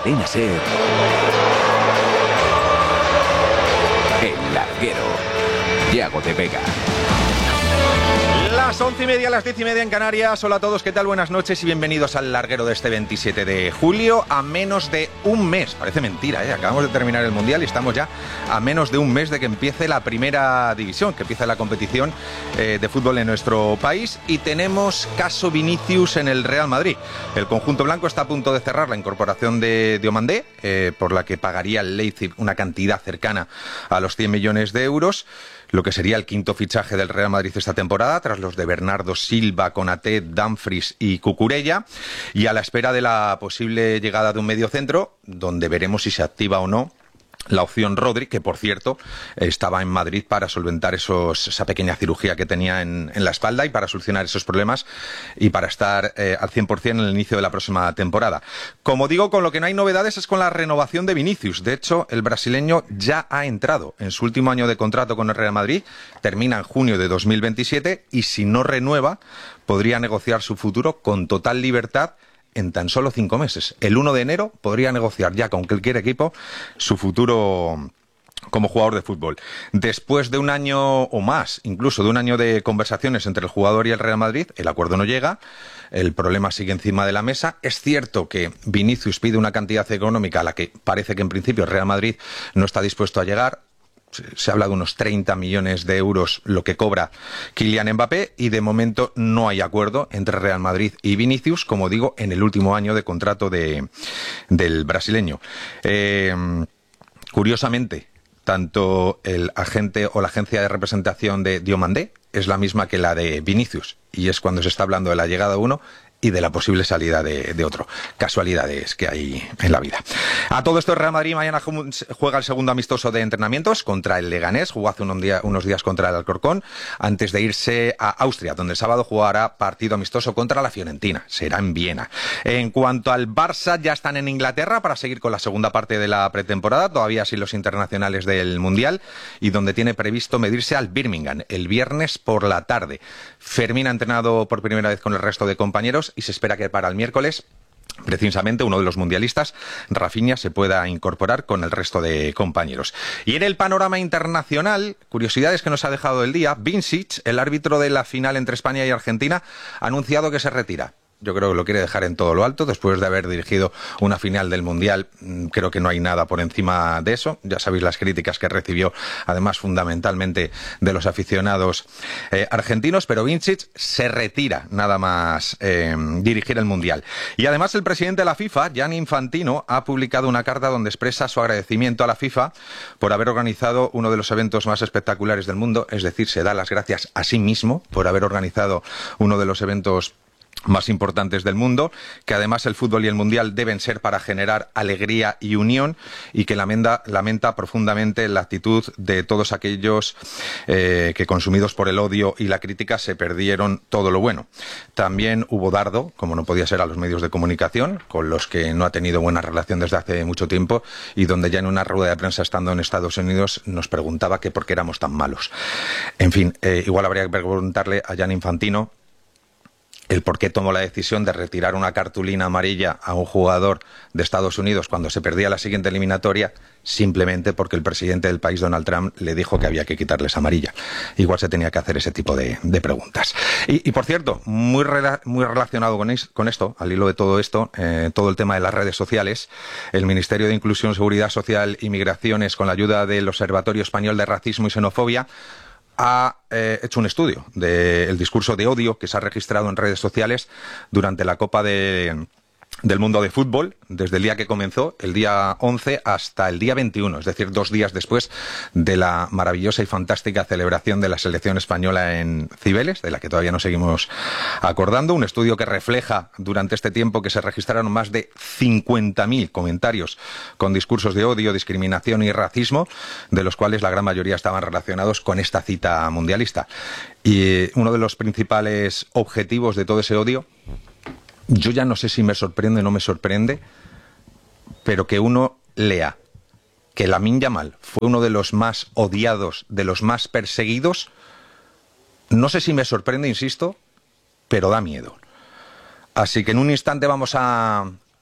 Cadena SER, El Larguero, Yago de Vega. Las 11:30, las 10:30 en Canarias. Hola a todos, ¿qué tal? Buenas noches y bienvenidos al Larguero de este 27 de julio, a menos de un mes. Parece mentira, ¿eh? Acabamos de terminar el Mundial y estamos ya a menos de un mes de que empiece la primera división, que empiece la competición de fútbol en nuestro país. Y tenemos caso Vinicius en el Real Madrid. El conjunto blanco está a punto de cerrar la incorporación de Diomandé, por la que pagaría el Leipzig una cantidad cercana a los 100 millones de euros. Lo que sería el quinto fichaje del Real Madrid esta temporada, tras los de Bernardo Silva, Konaté, Dumfries y Cucurella, y a la espera de la posible llegada de un mediocentro, donde veremos si se activa o no la opción Rodri, que por cierto estaba en Madrid para solventar esa pequeña cirugía que tenía en la espalda y para solucionar esos problemas y para estar al 100% en el inicio de la próxima temporada. Como digo, con lo que no hay novedades es con la renovación de Vinicius. De hecho, el brasileño ya ha entrado en su último año de contrato con el Real Madrid, termina en junio de 2027 y si no renueva podría negociar su futuro con total libertad en tan solo 5 meses. El 1 de enero podría negociar ya con cualquier equipo su futuro como jugador de fútbol. Después de un año o más, incluso de un año de conversaciones entre el jugador y el Real Madrid, el acuerdo no llega, el problema sigue encima de la mesa. Es cierto que Vinicius pide una cantidad económica a la que parece que en principio el Real Madrid no está dispuesto a llegar. Se habla de unos 30 millones de euros lo que cobra Kylian Mbappé y de momento no hay acuerdo entre Real Madrid y Vinicius, como digo, en el último año de contrato del brasileño. Curiosamente, tanto el agente o la agencia de representación de Diomandé es la misma que la de Vinicius y es cuando se está hablando de la llegada de uno y de la posible salida de otro. Casualidades que hay en la vida. A todo esto, el Real Madrid mañana juega el segundo amistoso de entrenamientos contra el Leganés. Jugó hace unos días contra el Alcorcón, antes de irse a Austria, donde el sábado jugará partido amistoso contra la Fiorentina. Será en Viena. En cuanto al Barça, ya están en Inglaterra para seguir con la segunda parte de la pretemporada, todavía sin los internacionales del Mundial, y donde tiene previsto medirse al Birmingham el viernes por la tarde. Fermín ha entrenado por primera vez con el resto de compañeros y se espera que para el miércoles, precisamente, uno de los mundialistas, Rafinha, se pueda incorporar con el resto de compañeros. Y en el panorama internacional, curiosidades que nos ha dejado el día, Vincic, el árbitro de la final entre España y Argentina, ha anunciado que se retira. Yo creo que lo quiere dejar en todo lo alto, después de haber dirigido una final del Mundial. Creo que no hay nada por encima de eso. Ya sabéis las críticas que recibió, además fundamentalmente de los aficionados argentinos, pero Vincic se retira nada más dirigir el Mundial. Y además el presidente de la FIFA, Gianni Infantino, ha publicado una carta donde expresa su agradecimiento a la FIFA por haber organizado uno de los eventos más espectaculares del mundo, es decir, se da las gracias a sí mismo por haber organizado uno de los eventos más importantes del mundo, que además el fútbol y el mundial deben ser para generar alegría y unión, y que lamenta profundamente la actitud de todos aquellos que, consumidos por el odio y la crítica, se perdieron todo lo bueno. También hubo dardo, como no podía ser, a los medios de comunicación, con los que no ha tenido buena relación desde hace mucho tiempo, y donde ya en una rueda de prensa estando en Estados Unidos nos preguntaba que por qué éramos tan malos. En fin, igual habría que preguntarle a Gianni Infantino el por qué tomó la decisión de retirar una cartulina amarilla a un jugador de Estados Unidos cuando se perdía la siguiente eliminatoria, simplemente porque el presidente del país, Donald Trump, le dijo que había que quitarles amarilla. Igual se tenía que hacer ese tipo de preguntas. Y por cierto, muy relacionado con esto, al hilo de todo esto, todo el tema de las redes sociales, el Ministerio de Inclusión, Seguridad Social y Migraciones, con la ayuda del Observatorio Español de Racismo y Xenofobia, ha hecho un estudio del discurso de odio que se ha registrado en redes sociales durante la Copa del Mundo de Fútbol, desde el día que comenzó, el día 11, hasta el día 21, es decir, 2 días después de la maravillosa y fantástica celebración de la selección española en Cibeles, de la que todavía nos seguimos acordando. Un estudio que refleja durante este tiempo que se registraron más de 50.000 comentarios con discursos de odio, discriminación y racismo, de los cuales la gran mayoría estaban relacionados con esta cita mundialista. Y uno de los principales objetivos de todo ese odio, yo ya no sé si me sorprende o no me sorprende, pero que uno lea que Lamine Yamal fue uno de los más odiados, de los más perseguidos, no sé si me sorprende, insisto, pero da miedo. Así que en un instante vamos a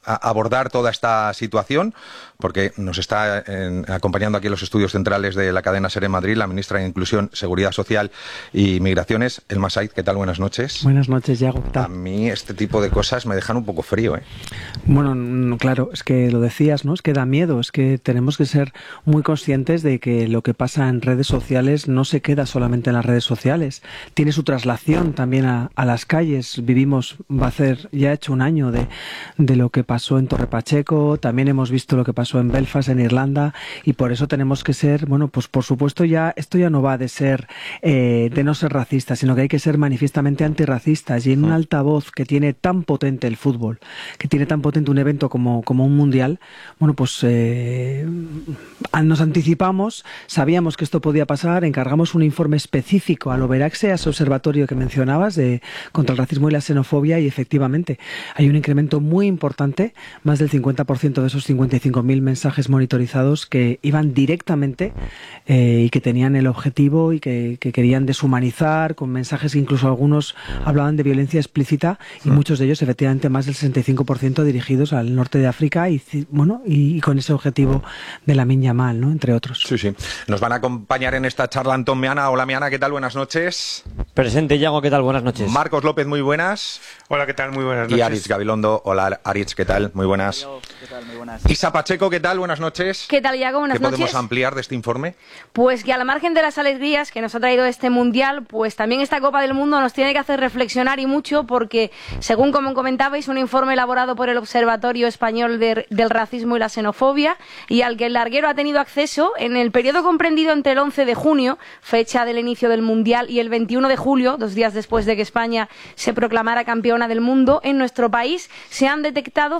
abordar toda esta situación, porque nos está acompañando aquí en los estudios centrales de la cadena SER en Madrid la ministra de Inclusión, Seguridad Social y Migraciones, Elma Said. ¿Qué tal? Buenas noches. Buenas noches, Yago. A mí este tipo de cosas me dejan un poco frío, ¿eh? Bueno, claro, es que lo decías, ¿no? Es que da miedo, es que tenemos que ser muy conscientes de que lo que pasa en redes sociales no se queda solamente en las redes sociales, tiene su traslación también a las calles. Va a hacer ya hecho un año de lo que pasó en Torre Pacheco, también hemos visto lo que pasó en Belfast, en Irlanda, y por eso tenemos que ser, bueno, pues por supuesto esto ya no va de no ser racistas, sino que hay que ser manifiestamente antirracistas, y en un altavoz que tiene tan potente el fútbol, que tiene tan potente un evento como un mundial, bueno, pues nos anticipamos, sabíamos que esto podía pasar, encargamos un informe específico al Overaxe, a ese observatorio que mencionabas contra el racismo y la xenofobia, y efectivamente hay un incremento muy importante, más del 50% de esos 55.000 mensajes monitorizados que iban directamente y que tenían el objetivo y que querían deshumanizar, con mensajes que incluso algunos hablaban de violencia explícita, y muchos de ellos efectivamente más del 65% dirigidos al norte de África y con ese objetivo de Lamine Yamal, ¿no? Entre otros. Sí. Nos van a acompañar en esta charla Antón Meana. Hola, Meana, ¿qué tal? Buenas noches. Presente, Yago, ¿qué tal? Buenas noches. Marcos López, muy buenas. Hola, ¿qué tal? Muy buenas noches. Y Aritz Gabilondo. Hola, Aritz, ¿qué tal? Muy buenas. ¿Qué tal? Muy buenas. Isa Pacheco, ¿qué tal? Buenas noches. ¿Qué tal, Yago? Buenas noches. ¿Qué podemos ampliar de este informe? Pues que a la margen de las alegrías que nos ha traído este Mundial, pues también esta Copa del Mundo nos tiene que hacer reflexionar, y mucho, porque, según como comentabais, un informe elaborado por el Observatorio Español del Racismo y la Xenofobia, y al que el larguero ha tenido acceso en el periodo comprendido entre el 11 de junio, fecha del inicio del Mundial, y el 21 de julio, 2 días después de que España se proclamara campeona del mundo, en nuestro país se han detectado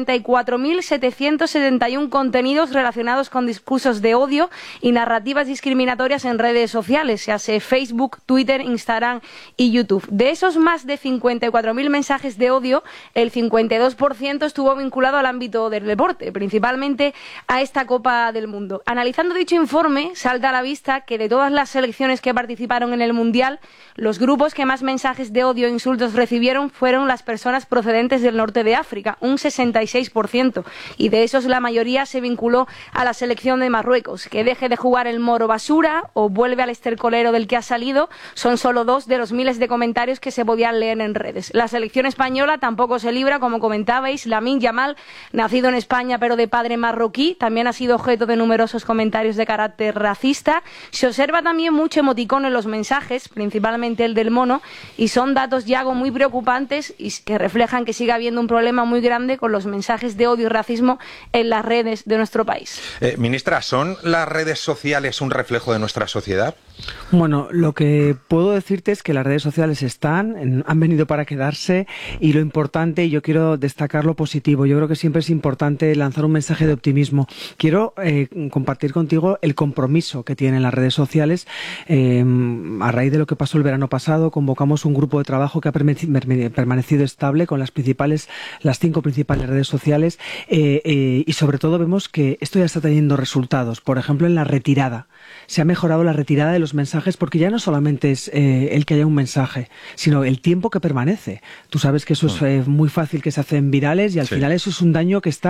54.771 contenidos relacionados con discursos de odio y narrativas discriminatorias en redes sociales, se hace Facebook, Twitter, Instagram y YouTube. De esos más de 54.000 mensajes de odio, el 52% estuvo vinculado al ámbito del deporte, principalmente a esta Copa del Mundo. Analizando dicho informe, salta a la vista que de todas las selecciones que participaron en el Mundial, los grupos que más mensajes de odio e insultos recibieron fueron las personas procedentes del norte de África, un 66%, y de esos la mayoría se vinculó a la selección de Marruecos. Que deje de jugar el moro basura o vuelve al estercolero del que ha salido son solo 2 de los miles de comentarios que se podían leer en redes. La selección española tampoco se libra, como comentabais. Lamine Yamal, nacido en España pero de padre marroquí, también ha sido objeto de numerosos comentarios de carácter racista. Se observa también mucho emoticón en los mensajes, principalmente el del mono, y son datos, Yago, muy preocupantes y que reflejan que sigue habiendo un problema muy grande con los mensajes de odio y racismo en las redes de nuestro país. Ministra, ¿son las redes sociales un reflejo de nuestra sociedad? Bueno, lo que puedo decirte es que las redes sociales han venido para quedarse, y lo importante, y yo quiero destacar lo positivo, yo creo que siempre es importante lanzar un mensaje de optimismo. Quiero compartir contigo el compromiso que tienen las redes sociales. A raíz de lo que pasó el verano pasado, convocamos un grupo de trabajo que ha permanecido estable con las 5 principales redes sociales, y sobre todo vemos que esto ya está teniendo resultados. Por ejemplo, en la retirada. Se ha mejorado la retirada de los mensajes, porque ya no solamente es el que haya un mensaje, sino el tiempo que permanece. Tú sabes que eso es muy fácil que se hacen virales, y al final eso es un daño que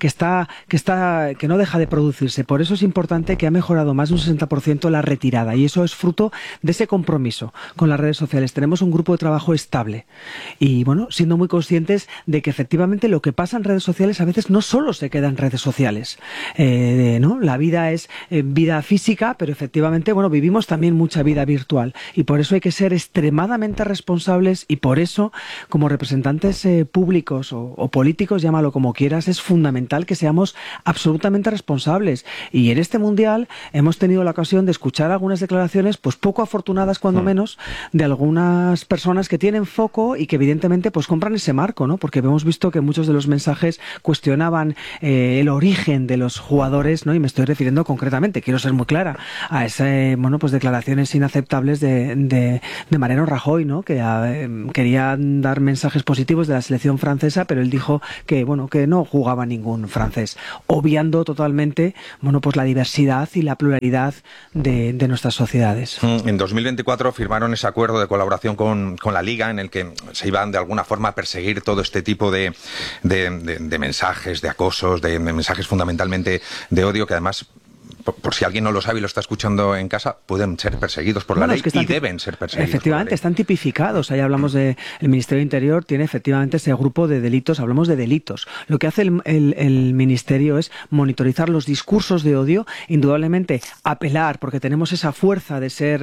no deja de producirse. Por eso es importante que ha mejorado más de un 60% la retirada, y eso es fruto de ese compromiso con las redes sociales. Tenemos un grupo de trabajo estable y, bueno, siendo muy conscientes de que efectivamente lo que pasa en redes sociales a veces no solo se queda en redes sociales, ¿no? La vida es vida física, pero efectivamente, bueno, vivimos también mucha vida virtual, y por eso hay que ser extremadamente responsables, y por eso, como representantes públicos o políticos, llámalo como quieras, es fundamental que seamos absolutamente responsables. Y en este Mundial hemos tenido la ocasión de escuchar algunas declaraciones, pues poco afortunadas cuando menos, de algunas personas que tienen foco y que evidentemente pues compran ese marco, ¿no? Porque hemos visto que muchos de los mensajes cuestionaban el origen de los jugadores, ¿no? Y me estoy refiriendo concretamente, quiero ser muy clara, a ese, bueno, pues pues declaraciones inaceptables de Mariano Rajoy, ¿no? Que quería dar mensajes positivos de la selección francesa, pero él dijo que, bueno, que no jugaba ningún francés, obviando totalmente, bueno, pues la diversidad y la pluralidad de nuestras sociedades. En 2024 firmaron ese acuerdo de colaboración con la Liga, en el que se iban de alguna forma a perseguir todo este tipo de mensajes, de acosos, de mensajes fundamentalmente de odio, que además, por si alguien no lo sabe y lo está escuchando en casa, pueden ser perseguidos por la ley y deben ser perseguidos. Efectivamente, están tipificados. Ahí hablamos el Ministerio de Interior tiene efectivamente ese grupo de delitos, hablamos de delitos. Lo que hace el Ministerio es monitorizar los discursos de odio, indudablemente apelar, porque tenemos esa fuerza de ser,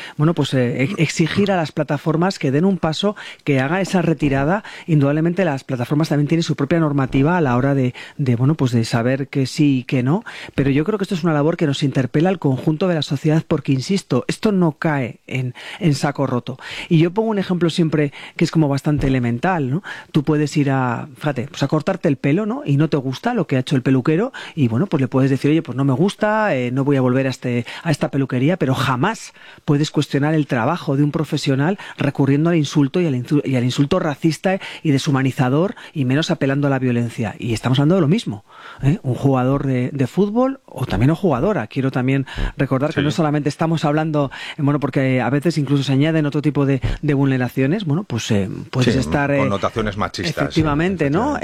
exigir a las plataformas que den un paso, que haga esa retirada. Indudablemente las plataformas también tienen su propia normativa a la hora de saber que sí y que no, pero yo creo que esto es una labor que nos interpela al conjunto de la sociedad, porque, insisto, esto no cae en saco roto. Y yo pongo un ejemplo siempre que es como bastante elemental, ¿no? Tú puedes ir a cortarte el pelo, ¿no? Y no te gusta lo que ha hecho el peluquero y, bueno, pues le puedes decir, oye, pues no me gusta, no voy a volver a esta peluquería, pero jamás puedes cuestionar el trabajo de un profesional recurriendo al insulto y al insulto racista y deshumanizador, y menos apelando a la violencia. Y estamos hablando de lo mismo, ¿eh? Un jugador de fútbol, o también un jugadora. Quiero también recordar que no solamente estamos hablando, porque a veces incluso se añaden otro tipo de vulneraciones, puedes estar... connotaciones machistas. Efectivamente, ¿no?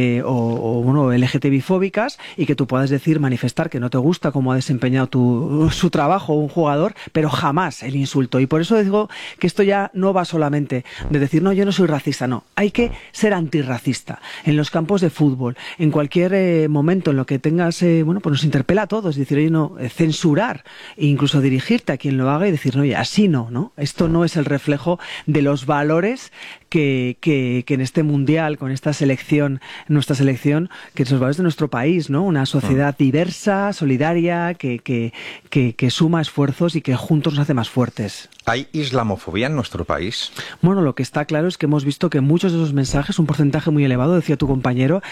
LGTBI-fóbicas, y que tú puedas manifestar que no te gusta cómo ha desempeñado su trabajo un jugador, pero jamás el insulto. Y por eso digo que esto ya no va solamente de decir, no, yo no soy racista, no. Hay que ser antirracista en los campos de fútbol, en cualquier momento en lo que tengas, nos interpela a todos, decir, oye, no, censurar e incluso dirigirte a quien lo haga y decir, no, oye, así no. Esto no es el reflejo de los valores que en este mundial, con esta selección, nuestra selección, que son los valores de nuestro país, ¿no? Una sociedad diversa, solidaria, que suma esfuerzos y que juntos nos hace más fuertes. ¿Hay islamofobia en nuestro país? Bueno, lo que está claro es que hemos visto que muchos de esos mensajes, un porcentaje muy elevado, decía tu compañera,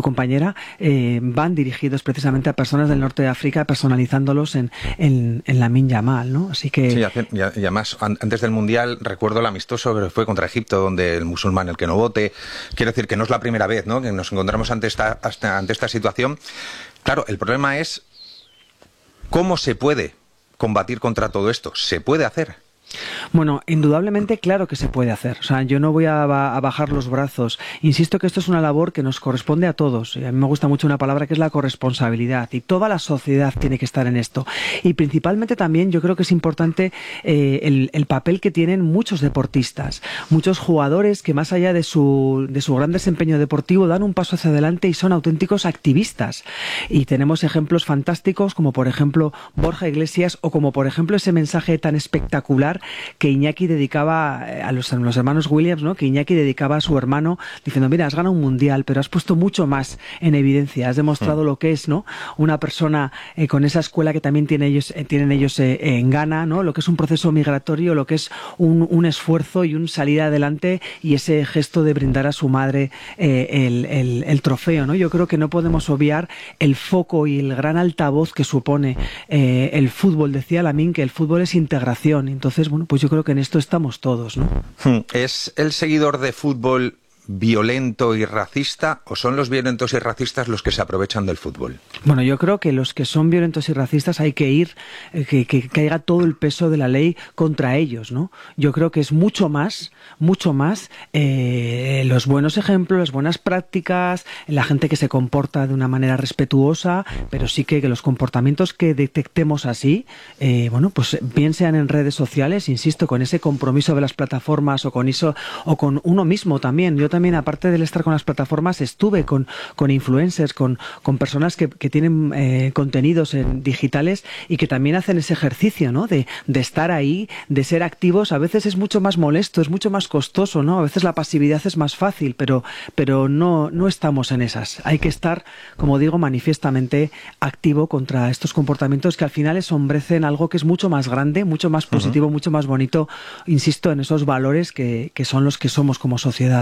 van dirigidos precisamente a personas del norte de África, personalizándolos en Lamine Yamal, ¿no? Así que... Sí, y además, antes del Mundial, recuerdo el amistoso que fue contra Egipto, donde el musulmán el que no vote. Quiero decir que no es la primera vez, ¿no?, que nos encontramos ante esta situación. Claro, el problema es cómo se puede combatir contra todo esto. ¿Se puede hacer? Bueno, indudablemente, claro que se puede hacer. O sea, yo no voy a bajar los brazos. Insisto que esto es una labor que nos corresponde a todos. Y a mí me gusta mucho una palabra que es la corresponsabilidad. Y toda la sociedad tiene que estar en esto. Y principalmente también yo creo que es importante el papel que tienen muchos deportistas, muchos jugadores que más allá de su gran desempeño deportivo dan un paso hacia adelante y son auténticos activistas. Y tenemos ejemplos fantásticos como por ejemplo Borja Iglesias, o como por ejemplo ese mensaje tan espectacular que Iñaki dedicaba a los hermanos Williams, ¿no? Que Iñaki dedicaba a su hermano diciendo, mira, has ganado un mundial, pero has puesto mucho más en evidencia, has demostrado lo que es, ¿no?, una persona con esa escuela que también tienen ellos en Ghana, ¿no?, lo que es un proceso migratorio, lo que es un esfuerzo y un salir adelante, y ese gesto de brindar a su madre el trofeo, ¿no? Yo creo que no podemos obviar el foco y el gran altavoz que supone el fútbol. Decía Lamine que el fútbol es integración. Entonces, pues yo creo que en esto estamos todos, ¿no? ¿Es el seguidor de fútbol violento y racista, o son los violentos y racistas los que se aprovechan del fútbol? Bueno, yo creo que los que son violentos y racistas hay que ir, que caiga todo el peso de la ley contra ellos, ¿no? Yo creo que es mucho más los buenos ejemplos, las buenas prácticas, la gente que se comporta de una manera respetuosa, pero sí que los comportamientos que detectemos así, pues bien sean en redes sociales, insisto, con ese compromiso de las plataformas o con eso, o con uno mismo también. Yo también, aparte de estar con las plataformas, estuve con influencers, con personas que tienen contenidos digitales y que también hacen ese ejercicio, ¿no?, de estar ahí, de ser activos. A veces es mucho más molesto, es mucho más costoso, ¿no? A veces la pasividad es más fácil, pero no estamos en esas. Hay que estar, como digo, manifiestamente activo contra estos comportamientos que al final ensombrecen algo que es mucho más grande, mucho más positivo, mucho más bonito, insisto, en esos valores que son los que somos como sociedad, ¿no?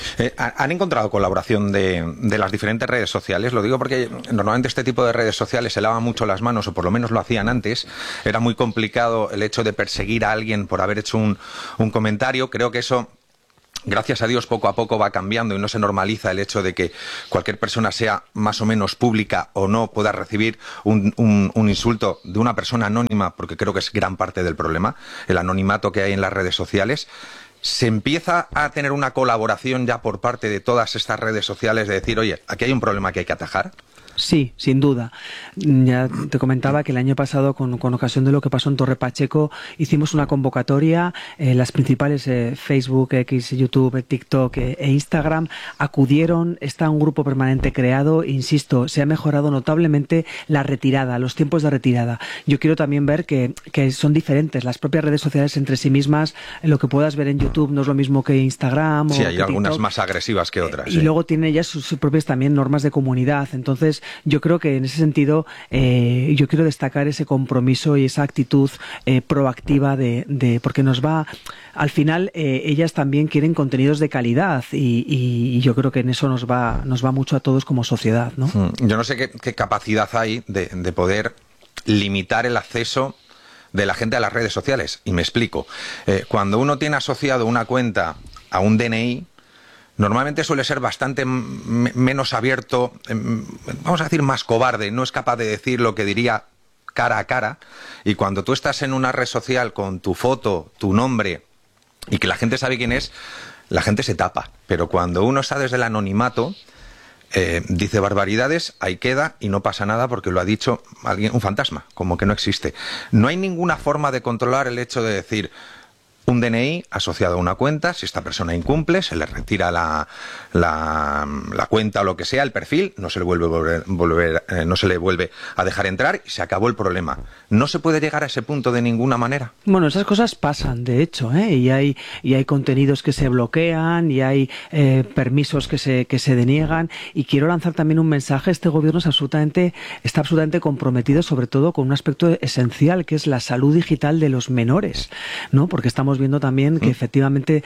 ¿Han encontrado colaboración de las diferentes redes sociales? Lo digo porque normalmente este tipo de redes sociales se lavan mucho las manos, o por lo menos lo hacían antes. Era muy complicado el hecho de perseguir a alguien por haber hecho un comentario. Creo que eso, gracias a Dios, poco a poco va cambiando y no se normaliza el hecho de que cualquier persona, sea más o menos pública o no, pueda recibir un insulto de una persona anónima, porque creo que es gran parte del problema, el anonimato que hay en las redes sociales. ¿Se empieza a tener una colaboración ya por parte de todas estas redes sociales de decir, oye, aquí hay un problema que hay que atajar? Sí, sin duda. Ya te comentaba que el año pasado, con ocasión de lo que pasó en Torre Pacheco, hicimos una convocatoria. Las principales, Facebook, X, YouTube, TikTok e Instagram, acudieron. Está un grupo permanente creado. Insisto, se ha mejorado notablemente la retirada, los tiempos de retirada. Yo quiero también ver que son diferentes las propias redes sociales entre sí mismas. Lo que puedas ver en YouTube no es lo mismo que Instagram. Sí, o hay que algunas TikTok. más agresivas que otras. Y sí. luego tiene ya sus propias también normas de comunidad. Entonces, yo creo que en ese sentido yo quiero destacar ese compromiso y esa actitud proactiva porque nos va, al final ellas también quieren contenidos de calidad y yo creo que en eso nos va mucho a todos como sociedad, ¿no? Yo no sé qué capacidad hay de poder limitar el acceso de la gente a las redes sociales, y me explico. Cuando uno tiene asociado una cuenta a un DNI, normalmente suele ser bastante menos abierto, vamos a decir más cobarde, no es capaz de decir lo que diría cara a cara, y cuando tú estás en una red social con tu foto, tu nombre, y que la gente sabe quién es, la gente se tapa. Pero cuando uno está desde el anonimato, dice barbaridades, ahí queda y no pasa nada porque lo ha dicho alguien, un fantasma, como que no existe. No hay ninguna forma de controlar el hecho de decir un DNI asociado a una cuenta, si esta persona incumple, se le retira la cuenta o lo que sea, el perfil, no se le no se le vuelve a dejar entrar y se acabó el problema. No se puede llegar a ese punto de ninguna manera. Bueno, esas cosas pasan, de hecho, y hay contenidos que se bloquean y hay permisos que se deniegan, y quiero lanzar también un mensaje. Este gobierno está absolutamente comprometido, sobre todo con un aspecto esencial, que es la salud digital de los menores, ¿no? Porque estamos viendo también que efectivamente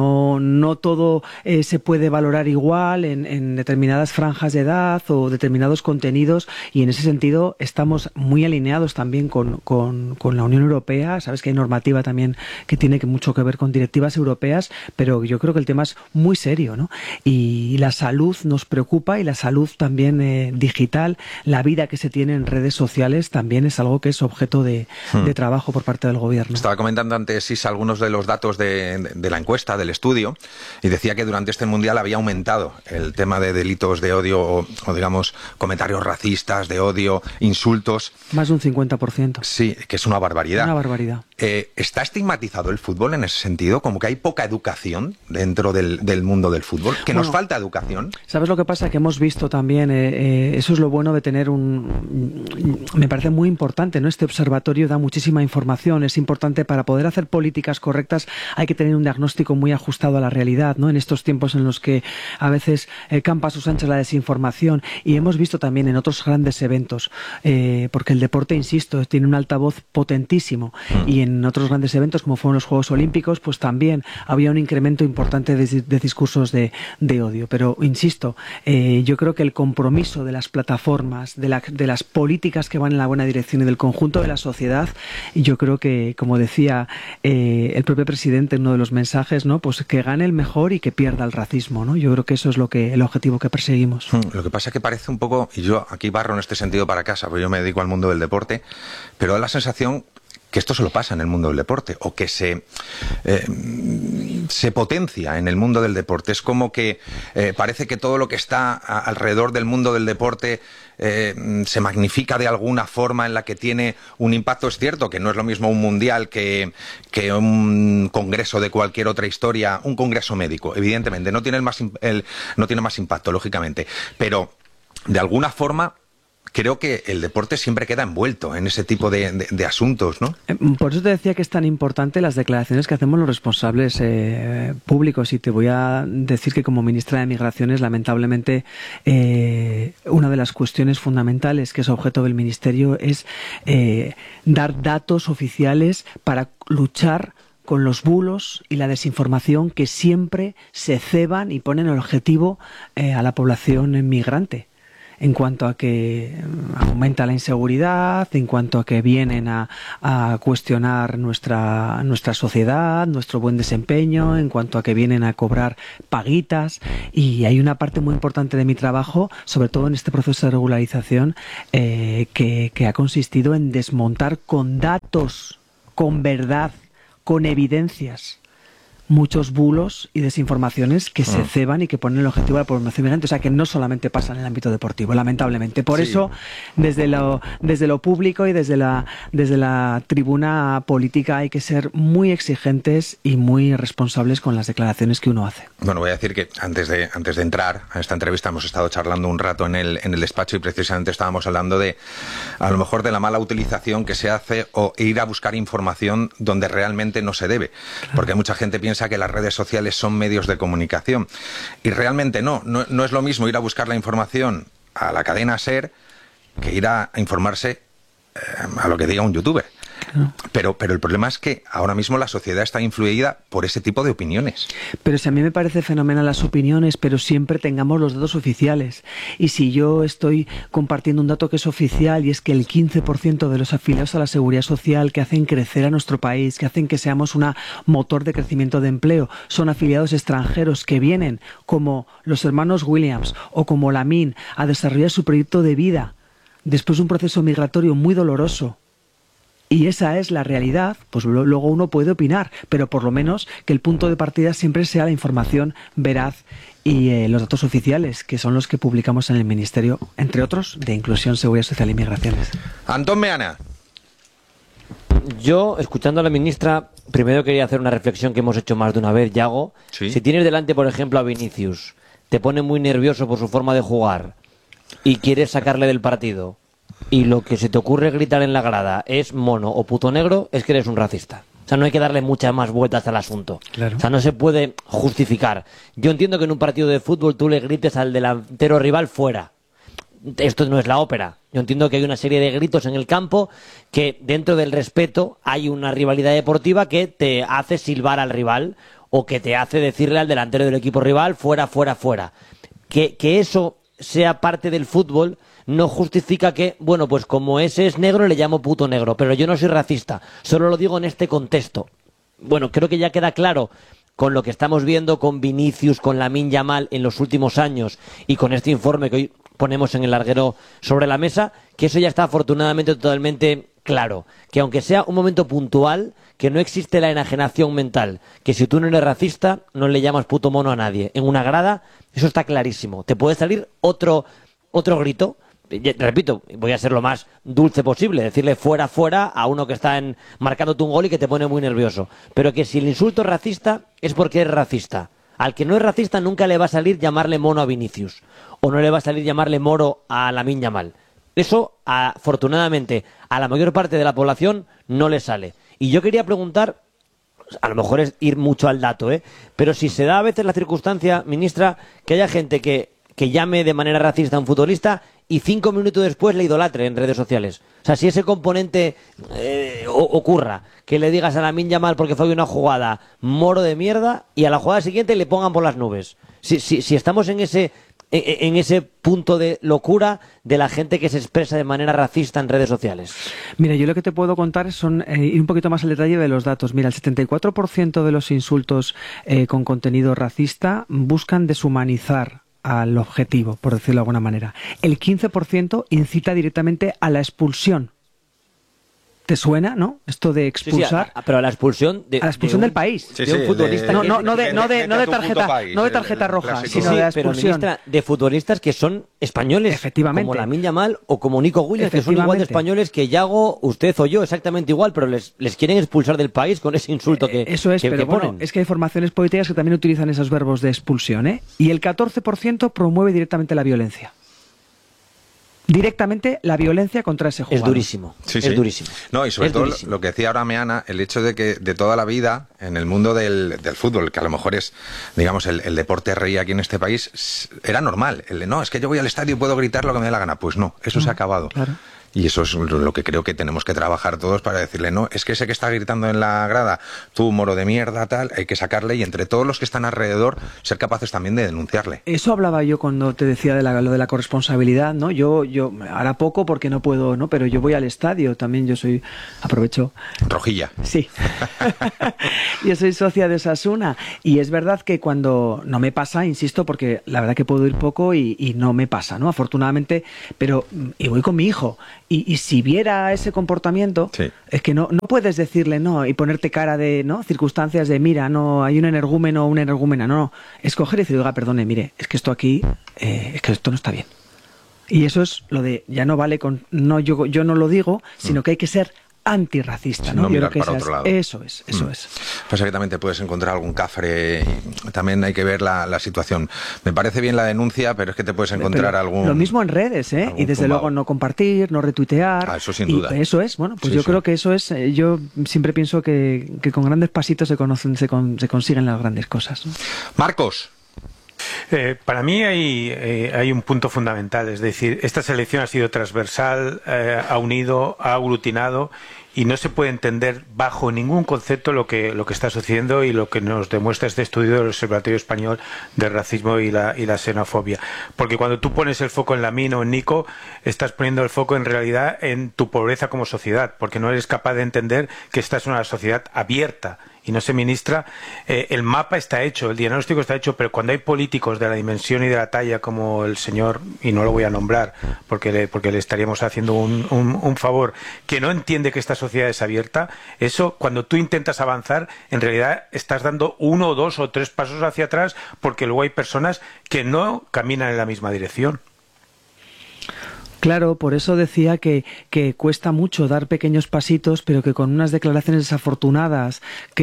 no todo se puede valorar igual en determinadas franjas de edad o determinados contenidos, y en ese sentido estamos muy alineados también con la Unión Europea. Sabes que hay normativa también que tiene mucho que ver con directivas europeas, pero yo creo que el tema es muy serio, ¿no? Y la salud nos preocupa, y la salud también digital, la vida que se tiene en redes sociales, también es algo que es objeto de trabajo por parte del gobierno. Estaba comentando antes, Isa, algunos de los datos de la encuesta, del estudio, y decía que durante este Mundial había aumentado el tema de delitos de odio o digamos, comentarios racistas, de odio, insultos. Más de un 50%. Sí, que es una barbaridad. Una barbaridad. ¿Está estigmatizado el fútbol en ese sentido? Como que hay poca educación dentro del mundo del fútbol, que nos falta educación. ¿Sabes lo que pasa? Que hemos visto también, eso es lo bueno de tener me parece muy importante, ¿no? Este observatorio da muchísima información, es importante para poder hacer políticas correctas, hay que tener un diagnóstico muy ajustado a la realidad, ¿no? En estos tiempos en los que a veces campa a sus anchas la desinformación, y hemos visto también en otros grandes eventos, porque el deporte, insisto, tiene un altavoz potentísimo, y en otros grandes eventos como fueron los Juegos Olímpicos, pues también había un incremento importante de discursos de odio. Pero insisto, yo creo que el compromiso de las plataformas, de las políticas que van en la buena dirección y del conjunto de la sociedad, yo creo que, como decía el propio presidente en uno de los mensajes, ¿no? Pues que gane el mejor y que pierda el racismo, ¿no? Yo creo que eso es el objetivo que perseguimos. Lo que pasa es que parece un poco, y yo aquí barro en este sentido para casa, porque yo me dedico al mundo del deporte, pero da la sensación que esto solo pasa en el mundo del deporte, o que se potencia en el mundo del deporte. Es como que parece que todo lo que está alrededor del mundo del deporte se magnifica de alguna forma en la que tiene un impacto. Es cierto que no es lo mismo un mundial que un congreso de cualquier otra historia, un congreso médico, evidentemente, no tiene más impacto, lógicamente, pero de alguna forma creo que el deporte siempre queda envuelto en ese tipo de asuntos, ¿no? Por eso te decía que es tan importante las declaraciones que hacemos los responsables públicos, y te voy a decir que como ministra de Migraciones, lamentablemente, una de las cuestiones fundamentales que es objeto del ministerio es dar datos oficiales para luchar con los bulos y la desinformación que siempre se ceban y ponen el objetivo a la población migrante, en cuanto a que aumenta la inseguridad, en cuanto a que vienen a cuestionar nuestra sociedad, nuestro buen desempeño, en cuanto a que vienen a cobrar paguitas. Y hay una parte muy importante de mi trabajo, sobre todo en este proceso de regularización, que ha consistido en desmontar con datos, con verdad, con evidencias, muchos bulos y desinformaciones que se ceban y que ponen el objetivo de la población migrante. O sea, que no solamente pasa en el ámbito deportivo, lamentablemente. Por eso, desde lo público y desde la tribuna política hay que ser muy exigentes y muy responsables con las declaraciones que uno hace. Bueno, voy a decir que antes de entrar a esta entrevista hemos estado charlando un rato en el despacho y precisamente estábamos hablando de, a lo mejor, de la mala utilización que se hace o ir a buscar información donde realmente no se debe. Claro. Porque mucha gente piensa que las redes sociales son medios de comunicación y realmente no es lo mismo ir a buscar la información a la cadena SER que ir a informarse a lo que diga un youtuber. Claro. Pero el problema es que ahora mismo la sociedad está influida por ese tipo de opiniones. Pero si a mí me parece fenomenal las opiniones, pero siempre tengamos los datos oficiales. Y si yo estoy compartiendo un dato que es oficial y es que el 15% de los afiliados a la Seguridad Social que hacen crecer a nuestro país, que hacen que seamos un motor de crecimiento de empleo, son afiliados extranjeros que vienen, como los hermanos Williams o como Lamin, a desarrollar su proyecto de vida después de un proceso migratorio muy doloroso, y esa es la realidad, pues luego uno puede opinar, pero por lo menos que el punto de partida siempre sea la información veraz y los datos oficiales, que son los que publicamos en el Ministerio, entre otros, de Inclusión, Seguridad Social y Migraciones. Antón Meana. Yo, escuchando a la ministra, primero quería hacer una reflexión que hemos hecho más de una vez, Yago. ¿Sí? Si tienes delante, por ejemplo, a Vinicius, te pone muy nervioso por su forma de jugar y quieres sacarle del partido, y lo que se te ocurre gritar en la grada es mono o puto negro, es que eres un racista. O sea, no hay que darle muchas más vueltas al asunto. Claro. O sea, no se puede justificar. Yo entiendo que en un partido de fútbol tú le grites al delantero rival fuera. Esto no es la ópera. Yo entiendo que hay una serie de gritos en el campo que dentro del respeto hay una rivalidad deportiva que te hace silbar al rival o que te hace decirle al delantero del equipo rival fuera, fuera, fuera. Que eso sea parte del fútbol no justifica que, bueno, pues como ese es negro le llamo puto negro, pero yo no soy racista, solo lo digo en este contexto. Bueno, creo que ya queda claro con lo que estamos viendo con Vinicius, con Lamine Yamal en los últimos años y con este informe que hoy ponemos en el larguero sobre la mesa, que eso ya está afortunadamente totalmente claro, que aunque sea un momento puntual, que no existe la enajenación mental, que si tú no eres racista no le llamas puto mono a nadie. En una grada eso está clarísimo, te puede salir otro grito. Repito, voy a ser lo más dulce posible, decirle fuera, fuera a uno que está marcándote un gol y que te pone muy nervioso. Pero que si el insulto es racista, es porque es racista. Al que no es racista nunca le va a salir llamarle mono a Vinicius. O no le va a salir llamarle moro a Lamine Yamal. Eso, afortunadamente, a la mayor parte de la población no le sale. Y yo quería preguntar, a lo mejor es ir mucho al dato, pero si se da a veces la circunstancia, ministra, que haya gente que llame de manera racista a un futbolista y 5 minutos después le idolatre en redes sociales. O sea, si ese componente ocurra, que le digas a Lamine Yamal porque fue una jugada moro de mierda y a la jugada siguiente le pongan por las nubes. Si estamos en ese punto de locura de la gente que se expresa de manera racista en redes sociales. Mira, yo lo que te puedo contar son ir un poquito más al detalle de los datos. Mira, el 74% de los insultos con contenido racista buscan deshumanizar al objetivo, por decirlo de alguna manera. El 15% incita directamente a la expulsión. ¿Te suena, no? Esto de expulsar. Sí, pero a la expulsión a la expulsión del país. De un futbolista. No de tarjeta roja, sino de la expulsión. Pero, ministra, de futbolistas que son españoles. Efectivamente. Como Lamine Yamal o como Nico Williams, que son igual de españoles que Yago, usted o yo, exactamente igual, pero les quieren expulsar del país con ese insulto que eso es, pero bueno, es que hay formaciones políticas que también utilizan esos verbos de expulsión, y el 14% promueve directamente la violencia. Directamente la violencia contra ese jugador. Es durísimo. Sí, es durísimo. No, y sobre todo lo que decía ahora Meana, el hecho de que de toda la vida en el mundo del fútbol, que a lo mejor es, digamos, el deporte rey aquí en este país, era normal. No, es que yo voy al estadio y puedo gritar lo que me dé la gana. Pues no, eso se ha acabado. Claro. Y eso es lo que creo que tenemos que trabajar todos para decirle, no, es que ese que está gritando en la grada, tú moro de mierda, tal, hay que sacarle, y entre todos los que están alrededor ser capaces también de denunciarle. Eso hablaba yo cuando te decía de lo de la corresponsabilidad, ¿no? Yo ahora poco porque no puedo, ¿no? Pero yo voy al estadio también, aprovecho. Rojilla. Sí. Yo soy socia de Osasuna y es verdad que cuando no me pasa, insisto, porque la verdad que puedo ir poco y no me pasa, ¿no? Afortunadamente, pero y voy con mi hijo. Y si viera ese comportamiento, sí, es que no puedes decirle no y ponerte cara de, ¿no?, circunstancias de, mira, no, hay un energúmeno o una energúmena. No, es coger y decir, oiga, perdone, mire, es que esto aquí, es que esto no está bien. Y eso es lo de, ya no vale con, no, yo no lo digo, sino que hay que ser antirracista, ¿no? No mirar para otro lado. Eso es. Pasa que también te puedes encontrar algún cafre, y también hay que ver la situación. Me parece bien la denuncia, pero es que te puedes encontrar algún... Lo mismo en redes, ¿eh? Y desde luego no compartir, no retuitear. Eso sin duda. Eso es, bueno, pues sí, yo creo que eso es, yo siempre pienso que con grandes pasitos se consiguen las grandes cosas, ¿no? Marcos. Para mí hay un punto fundamental, es decir, esta selección ha sido transversal, ha unido, ha aglutinado, y no se puede entender bajo ningún concepto lo que está sucediendo y lo que nos demuestra este estudio del Observatorio Español del Racismo y la Xenofobia. Porque cuando tú pones el foco en Lamine o en Nico, estás poniendo el foco en realidad en tu pobreza como sociedad, porque no eres capaz de entender que esta es una sociedad abierta y no se ministra. El mapa está hecho, el diagnóstico está hecho, pero cuando hay políticos de la dimensión y de la talla como el señor, y no lo voy a nombrar porque le estaríamos haciendo un favor, que no entiende que esta sociedad es abierta, eso, cuando tú intentas avanzar, en realidad estás dando 1, 2 o 3 pasos hacia atrás, porque luego hay personas que no caminan en la misma dirección. Claro, por eso decía que cuesta mucho dar pequeños pasitos, pero que con unas declaraciones desafortunadas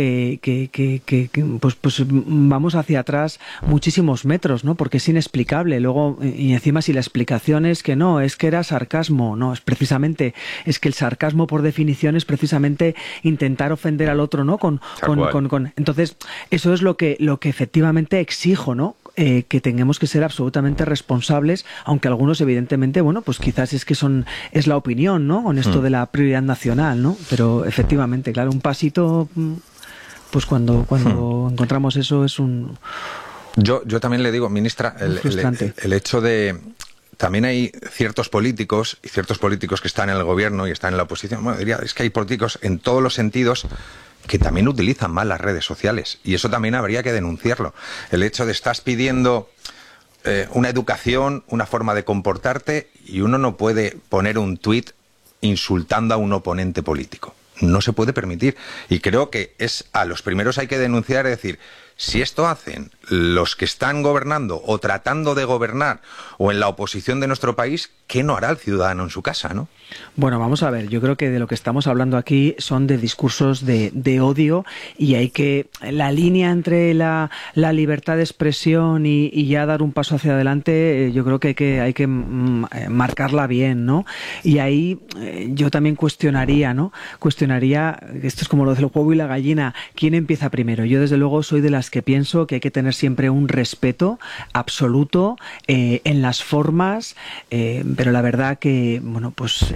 pues vamos hacia atrás muchísimos metros, ¿no? Porque es inexplicable. Luego, y encima si la explicación es que no, es que era sarcasmo, no, es que el sarcasmo por definición es precisamente intentar ofender al otro, ¿no? Entonces, eso es lo que efectivamente exijo, ¿no? Que tengamos que ser absolutamente responsables, aunque algunos evidentemente, bueno, pues quizás es la opinión, ¿no? Con esto de la prioridad nacional, ¿no? Pero efectivamente, claro, un pasito, pues cuando encontramos eso es un... Yo también le digo, ministra, el hecho de... También hay ciertos políticos que están en el gobierno y están en la oposición. Bueno, diría, es que hay políticos en todos los sentidos que también utilizan mal las redes sociales, y eso también habría que denunciarlo. El hecho de estás pidiendo una educación, una forma de comportarte, y uno no puede poner un tuit insultando a un oponente político. No se puede permitir. Y creo que a los primeros hay que denunciar, es decir, si esto hacen los que están gobernando o tratando de gobernar o en la oposición de nuestro país, ¿qué no hará el ciudadano en su casa, no? Bueno, vamos a ver, yo creo que de lo que estamos hablando aquí son de discursos de odio, y hay que, la línea entre la libertad de expresión y ya dar un paso hacia adelante, yo creo que hay que marcarla bien, ¿no? Y ahí yo también cuestionaría, esto es como lo del huevo y la gallina, ¿quién empieza primero? Yo desde luego soy de las que pienso que hay que tener siempre un respeto absoluto en las formas, pero la verdad que, bueno, pues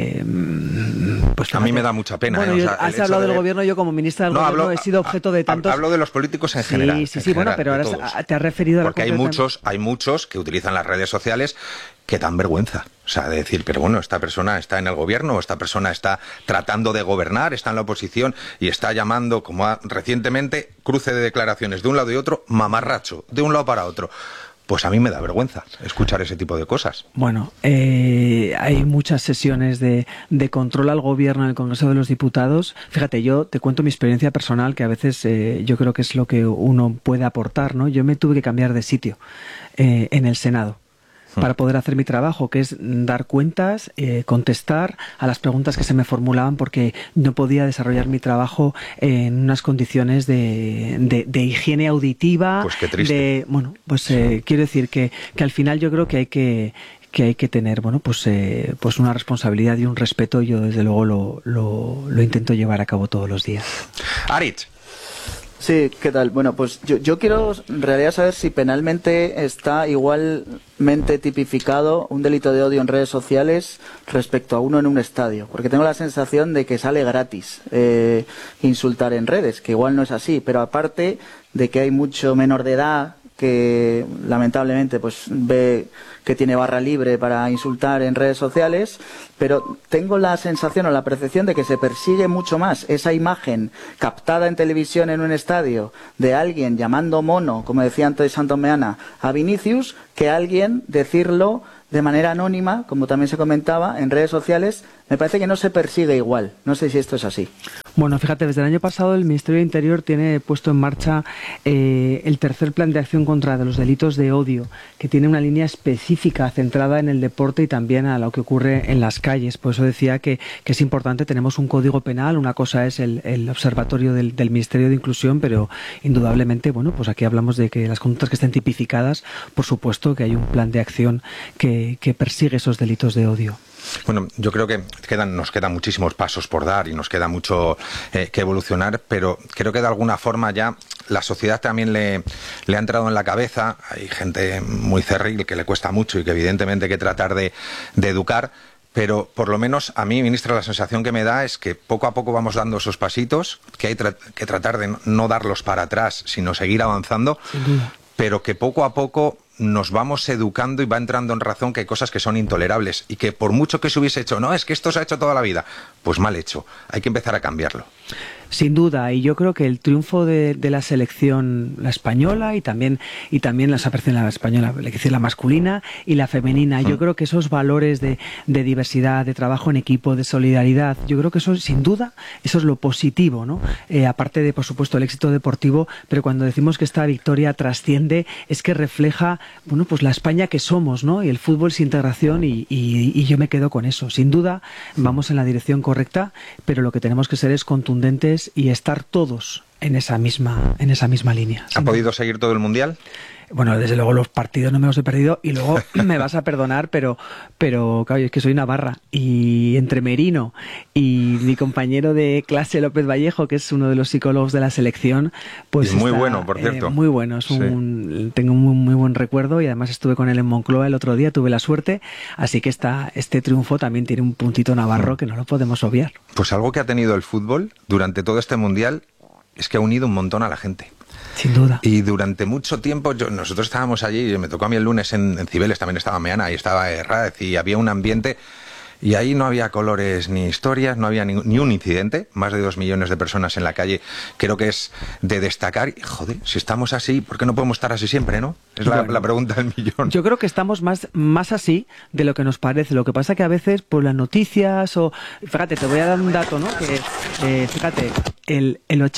a mí me da mucha pena. Bueno, has hablado del gobierno, yo como ministra del gobierno he sido objeto de tantos... Hablo de los políticos en general. Sí, bueno, pero ahora te has referido a... Porque hay muchos que utilizan las redes sociales que dan vergüenza. O sea, de decir, pero bueno, esta persona está en el gobierno, o esta persona está tratando de gobernar, está en la oposición y está llamando, como recientemente, cruce de declaraciones de un lado y otro, mamarracho, de un lado para otro. Pues a mí me da vergüenza escuchar ese tipo de cosas. Bueno, hay muchas sesiones de control al gobierno en el Congreso de los Diputados. Fíjate, yo te cuento mi experiencia personal, que a veces yo creo que es lo que uno puede aportar, ¿no? Yo me tuve que cambiar de sitio en el Senado para poder hacer mi trabajo, que es dar cuentas, contestar a las preguntas que se me formulaban, porque no podía desarrollar mi trabajo en unas condiciones de higiene auditiva. Pues qué triste. Quiero decir que al final yo creo que hay que tener, bueno, pues una responsabilidad y un respeto. Yo desde luego lo intento llevar a cabo todos los días. Aritz. Sí, ¿qué tal? Bueno, pues yo quiero en realidad saber si penalmente está igualmente tipificado un delito de odio en redes sociales respecto a uno en un estadio, porque tengo la sensación de que sale gratis insultar en redes, que igual no es así, pero aparte de que hay mucho menor de edad que lamentablemente pues ve que tiene barra libre para insultar en redes sociales, pero tengo la sensación o la percepción de que se persigue mucho más esa imagen captada en televisión en un estadio de alguien llamando mono, como decía antes Santomeana, a Vinicius, que alguien decirlo de manera anónima, como también se comentaba, en redes sociales. Me parece que no se persigue igual. No sé si esto es así. Bueno, fíjate, desde el año pasado el Ministerio de Interior tiene puesto en marcha el tercer plan de acción contra los delitos de odio, que tiene una línea específica centrada en el deporte y también a lo que ocurre en las calles. Por eso decía que es importante, tenemos un código penal, una cosa es el observatorio del Ministerio de Inclusión, pero indudablemente, bueno, pues aquí hablamos de que las conductas que estén tipificadas, por supuesto que hay un plan de acción que persigue esos delitos de odio. Bueno, yo creo que nos quedan muchísimos pasos por dar y nos queda mucho que evolucionar, pero creo que de alguna forma ya la sociedad también le ha entrado en la cabeza. Hay gente muy cerril que le cuesta mucho y que evidentemente hay que tratar de educar, pero por lo menos a mí, ministra, la sensación que me da es que poco a poco vamos dando esos pasitos, que hay que tratar de no darlos para atrás, sino seguir avanzando, pero que poco a poco nos vamos educando y va entrando en razón que hay cosas que son intolerables y que por mucho que se hubiese hecho, no, es que esto se ha hecho toda la vida, pues mal hecho, hay que empezar a cambiarlo. Sin duda, y yo creo que el triunfo de la selección, la española y también la selección la española, la masculina y la femenina, yo creo que esos valores de diversidad, de trabajo en equipo, de solidaridad, yo creo que eso, sin duda, eso es lo positivo, ¿no? Aparte de, por supuesto, el éxito deportivo, pero cuando decimos que esta victoria trasciende, es que refleja, bueno, pues la España que somos, ¿no? Y el fútbol es integración y yo me quedo con eso. Sin duda, vamos en la dirección correcta, pero lo que tenemos que ser es contundentes y estar todos en esa misma línea. ¿Ha podido seguir todo el Mundial? Bueno, desde luego los partidos no me los he perdido y luego me vas a perdonar, pero claro, es que soy navarra y entre Merino y mi compañero de clase López Vallejo, que es uno de los psicólogos de la selección, pues es muy bueno, por cierto. Muy bueno, tengo un muy buen recuerdo y además estuve con él en Moncloa el otro día, tuve la suerte, así que este triunfo también tiene un puntito navarro que no lo podemos obviar. Pues algo que ha tenido el fútbol durante todo este Mundial es que ha unido un montón a la gente. Sin duda. Y durante mucho tiempo, nosotros estábamos allí, me tocó a mí el lunes en Cibeles, también estaba Meana y estaba Herráez, y había un ambiente, y ahí no había colores ni historias, no había ni un incidente, más de 2 millones de personas en la calle. Creo que es de destacar, y joder, si estamos así, ¿por qué no podemos estar así siempre, no? Es la pregunta del millón. Yo creo que estamos más así de lo que nos parece. Lo que pasa que a veces por las noticias o... Fíjate, te voy a dar un dato, ¿no? Que, fíjate, el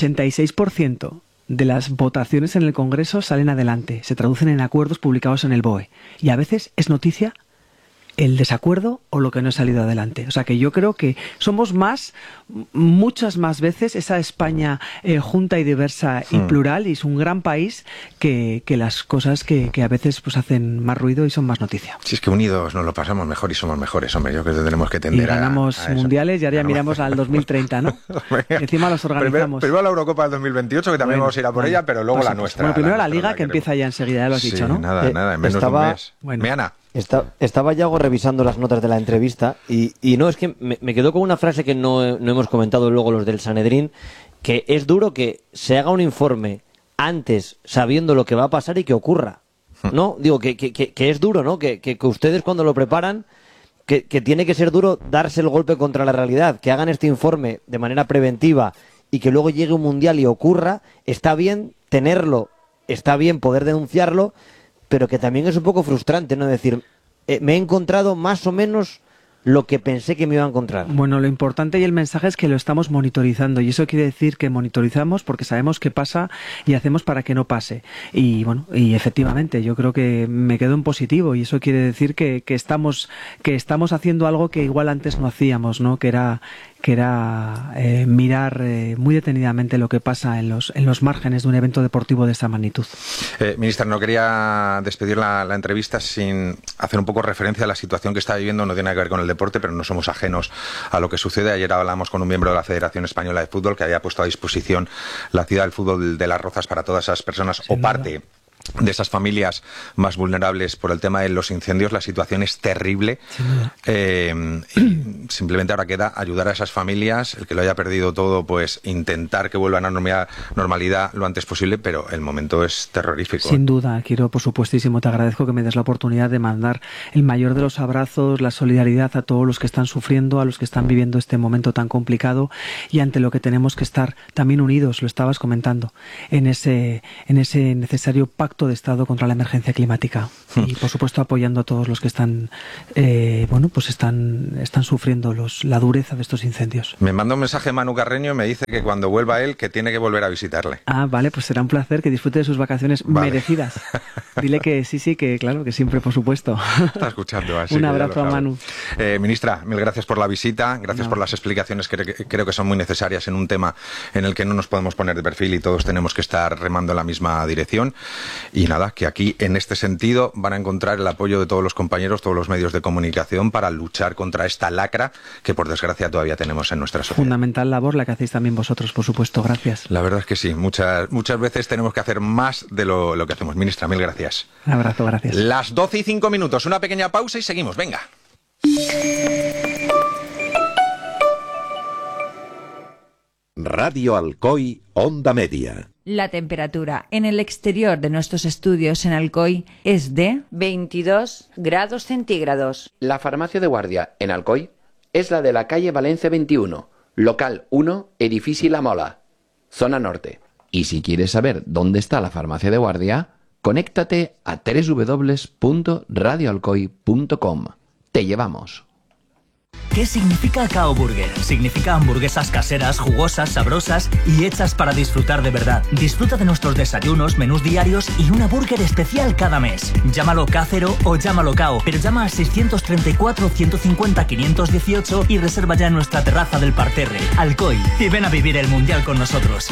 86% de las votaciones en el Congreso salen adelante, se traducen en acuerdos publicados en el BOE. Y a veces es noticia el desacuerdo o lo que no ha salido adelante. O sea que yo creo que somos muchas más veces esa España junta y diversa y plural, y es un gran país que las cosas que a veces pues hacen más ruido y son más noticia. Si es que unidos nos lo pasamos mejor y somos mejores, hombre, yo creo que tenemos que tender a ganamos mundiales y ahora ya miramos al 2030, ¿no? Encima los organizamos. Primero la Eurocopa del 2028, que también vamos a ir a por ella, pero luego la nuestra. Bueno, primero la Liga, que empieza ya enseguida, ya lo has dicho, ¿no? Nada, en menos de un mes. Meana. Estaba Yago revisando las notas de la entrevista y no, es que me quedó con una frase que no hemos comentado luego los del Sanedrín, que es duro que se haga un informe antes sabiendo lo que va a pasar y que ocurra, ¿no? Digo, que es duro, ¿no? Que ustedes cuando lo preparan, que tiene que ser duro darse el golpe contra la realidad, que hagan este informe de manera preventiva y que luego llegue un mundial y ocurra. Está bien tenerlo, está bien poder denunciarlo, pero que también es un poco frustrante, ¿no? Decir, me he encontrado más o menos lo que pensé que me iba a encontrar. Bueno, lo importante y el mensaje es que lo estamos monitorizando, y eso quiere decir que monitorizamos porque sabemos qué pasa y hacemos para que no pase. Y bueno, y efectivamente yo creo que me quedo en positivo, y eso quiere decir que estamos haciendo algo que igual antes no hacíamos, ¿no? Que era mirar muy detenidamente lo que pasa en los márgenes de un evento deportivo de esta magnitud. Ministra, no quería despedir la entrevista sin hacer un poco referencia a la situación que está viviendo, no tiene nada que ver con el deporte, pero no somos ajenos a lo que sucede. Ayer hablamos con un miembro de la Federación Española de Fútbol que había puesto a disposición la ciudad del fútbol de Las Rozas para todas esas personas o parte de esas familias más vulnerables por el tema de los incendios. La situación es terrible. Y simplemente ahora queda ayudar a esas familias, el que lo haya perdido todo, pues intentar que vuelvan a normalidad lo antes posible, pero el momento es terrorífico. Sin duda, quiero, por supuestísimo, te agradezco que me des la oportunidad de mandar el mayor de los abrazos, la solidaridad a todos los que están sufriendo, a los que están viviendo este momento tan complicado y ante lo que tenemos que estar también unidos, lo estabas comentando, en ese necesario pacto de Estado contra la emergencia climática y, por supuesto, apoyando a todos los que están están sufriendo la dureza de estos incendios. Me manda un mensaje Manu Carreño y me dice que cuando vuelva él que tiene que volver a visitarle. Ah, vale, pues será un placer, que disfrute de sus vacaciones merecidas. Dile que sí, que claro, que siempre, por supuesto. Está escuchando, así un abrazo a Manu. Ministra, mil gracias por la visita, gracias por las explicaciones que creo que son muy necesarias en un tema en el que no nos podemos poner de perfil y todos tenemos que estar remando en la misma dirección. Y nada, que aquí en este sentido van a encontrar el apoyo de todos los compañeros, todos los medios de comunicación para luchar contra esta lacra que por desgracia todavía tenemos en nuestra sociedad. Fundamental labor la que hacéis también vosotros, por supuesto, gracias. La verdad es que sí, muchas veces tenemos que hacer más de lo que hacemos. Ministra, mil gracias. Un abrazo, gracias. Las 12:05, una pequeña pausa y seguimos, venga. Radio Alcoy, Onda Media. La temperatura en el exterior de nuestros estudios en Alcoy es de 22 grados centígrados. La farmacia de guardia en Alcoy es la de la calle Valencia 21, local 1, edificio La Mola, zona norte. Y si quieres saber dónde está la farmacia de guardia, conéctate a www.radioalcoy.com. Te llevamos. ¿Qué significa Cao Burger? Significa hamburguesas caseras, jugosas, sabrosas y hechas para disfrutar de verdad. Disfruta de nuestros desayunos, menús diarios y una burger especial cada mes. Llámalo K0 o llámalo Cao, pero llama al 634-150-518 y reserva ya en nuestra terraza del parterre, Alcoy, y ven a vivir el Mundial con nosotros.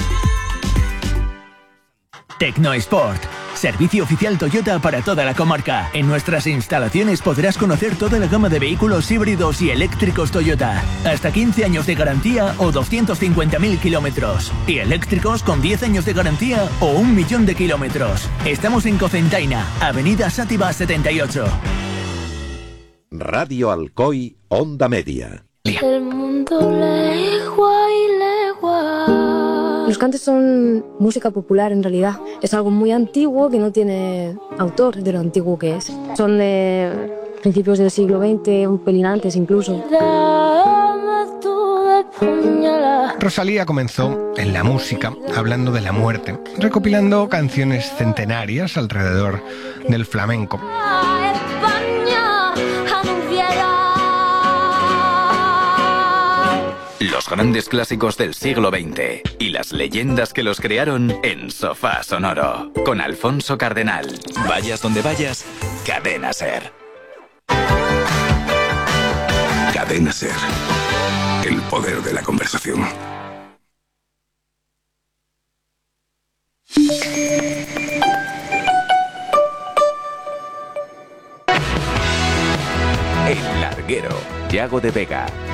Tecnosport, servicio oficial Toyota para toda la comarca. En nuestras instalaciones podrás conocer toda la gama de vehículos híbridos y eléctricos Toyota. Hasta 15 años de garantía o 250.000 kilómetros. Y eléctricos con 10 años de garantía o 1.000.000 de kilómetros. Estamos en Cocentaina, Avenida Sátiva 78. Radio Alcoy, Onda Media. El mundo legua y legua. Los cantes son música popular en realidad. Es algo muy antiguo que no tiene autor de lo antiguo que es. Son de principios del siglo XX, un pelín antes incluso. Rosalía comenzó en la música hablando de la muerte, recopilando canciones centenarias alrededor del flamenco. Los grandes clásicos del siglo XX y las leyendas que los crearon en Sofá Sonoro. Con Alfonso Cardenal. Vayas donde vayas, Cadena SER. Cadena SER. El poder de la conversación. El Larguero, Yago de Vega.